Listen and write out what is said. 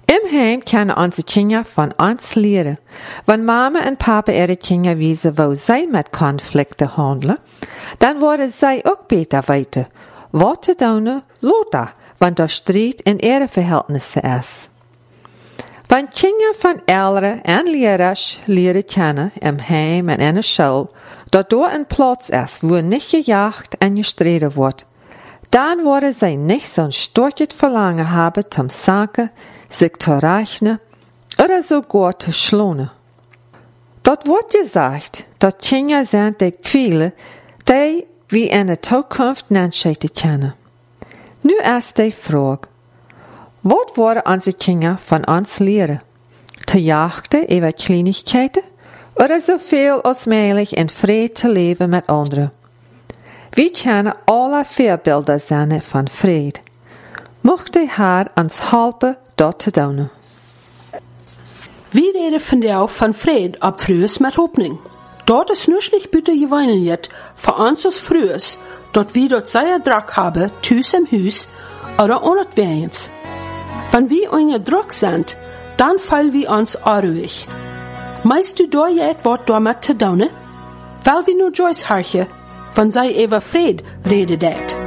Im Heim können unsere Kinder von uns lernen. Wenn Mama und Papa ihre Kinder wissen, wo sie mit Konflikten handeln, dann worden sie auch besser weiter. Was zu tun, Lothar, wenn der Streit in ihre Verhältnisse ist. Wenn Kinder von Eltern und Lehrern lernen kennen, im Heim und in der Schule, dort ein Platz ist, wo nicht gejagt und gestritten wird, dann werden sie nicht so ein starkes Verlangen haben, zum Sagen, sich zu rechnen oder sogar zu schlagen. Dort wird gesagt, dass Kinder sind die Pfeile, die wir in der Zukunft entscheiden können. Nu ist die Frage, was wollen unsere Kinder von uns lernen? Zu jagen über Kleinigkeiten oder so viel als möglich in Frieden zu leben mit anderen? Wir können alle Vorbilder sein von Frieden. Möchte Herr uns helfen, dort zu tun. Wir reden vandaag van Frieden ab Frühs mit Hoffnung. Dort ist nur nicht bitte gewöhnlich für uns als Frühs, dort wir dort sehr Druck haben, Tüs im Haus oder unabwehrens. Wenn wir unter Druck sind, dann fallen wir uns unruhig. Meinst du da jetzt was damit zu tun? Weil wir nur Joyce harchen, wenn sie über Frieden redet.